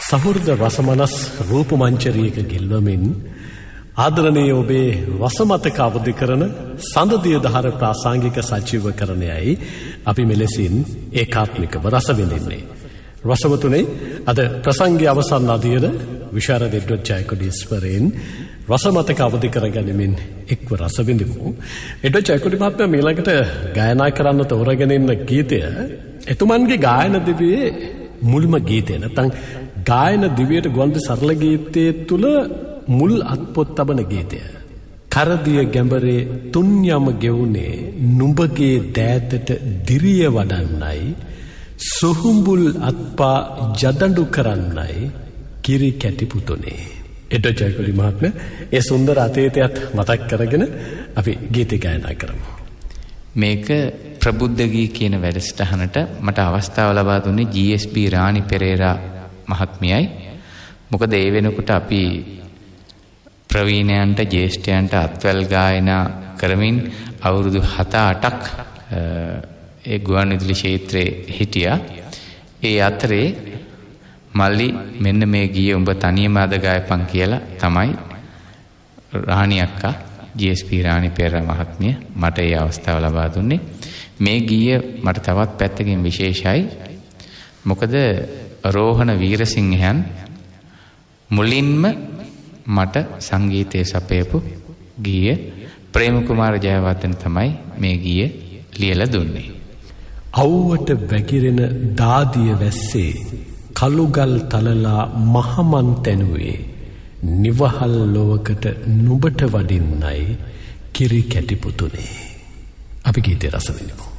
සහෘද රසමනස් රූපමංචරියක ගෙල්වමින් ආදරණීය ඔබේ රසමතක අවදි කරන සඳදිය දහර ප්‍රාසංගික සජීවකරණයයි අපි මෙලෙසින් ඒකාත්මිකව රස විඳින්නේ. රසවතුනේ අද ප්‍රසංගයේ අවසන් අදියර විශාරද එඩ්වඩ් ජයකොඩිස්වරෙන් රසමතක අවදි කරගැනීමෙන් එක්ව රස විඳිමු. එඩ්වඩ් ජයකොඩි මහත්මයා ඊළඟට ගායනා කරන්න තෝරගෙන ඉන්න ගීතය එතුමන්ගේ ගායන දිවියේ මුල්ම ගීතය නැත්නම් ගායන දිවියට ගොන්ද සරල ගීතයේ තුල මුල් අත්පොත් තබන ගීතය. කරදිය ගැඹරේ තුන්යම ගෙවුනේ නුඹගේ දෑතට දිරිය වඩන්නයි සොහුඹුල් අත්පා ජදඬු කරන්නයි කිරි කැටි පුතුනේ. එඩ්වඩ් ජයකොඩි මහත්මයා ඒ සුන්දර අතීතයත් මතක් කරගෙන අපි ගීත ගායනා කරමු. මේක ප්‍රබුද්ධ ගී කියන වැඩසටහනට මට අවස්ථාව ලබා දුන්නේ GSB රාණි පෙරේරා මහත්මියයි. මොකද ඒ වෙනකොට අපි ප්‍රවීණයන්ට ජ්‍යෙෂ්ඨයන්ට අත්වැල් ගායනා කරමින් අවුරුදු 7-8ක් ඒ ගුවන්විදුලි ක්ෂේත්‍රයේ හිටියා. ඒ අතරේ මල්ලි මෙන්න මේ ගීය උඹ තනියම අද ගායපන් කියලා තමයි රාණි අක්කා GSP රාණි පෙරේරා මහත්මිය මට ඒ අවස්ථාව ලබා දුන්නේ. මේ ගීය මට තවත් පැත්තකින් විශේෂයි. මොකද රෝහණ වීරසිංහයන් මුලින්ම මට සංගීතයේ සපයපු ගීය ප්‍රේම කුමාර ජයවර්ධන තමයි මේ ගීය ලියලා දුන්නේ. අවුවට වැగిරෙන දාදිය වැස්සේ කළුගල් තලලා මහමන් තැනුවේ නිවහල් ලොවකට නුඹට වඩින්නයි කිරි කැටි පුතුනේ. අපි ගීතේ රස විඳිමු.